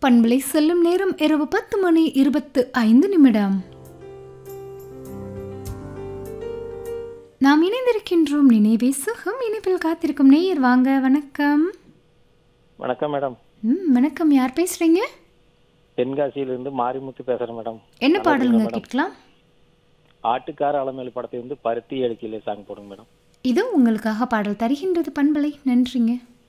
பண்பலை செல்லும் நேரம் இரவு 10:25. நாம் இணைந்திருக்கின்றோம் நினைவே சுகம். இணைப்பில் காத்திருக்கும் நேயர் வாங்க. வணக்கம். வணக்கம் மேடம். வணக்கம். யார் பேசுறீங்க? தென்காசியிலிருந்து மாரிமுத்து பேசுறேன் மேடம். என்ன நல்லா பாடலுங்க இருக்கீங்களா மேடம்? கேட்கலாம்? ஆட்டுக்கார அலமேலு படத்தை வந்து பருத்தி எடுக்கையில சாங் போடுங்க மேடம். இது உங்களுக்காக பாடல் தருகின்றது பண்பலை. நன்றிங்க.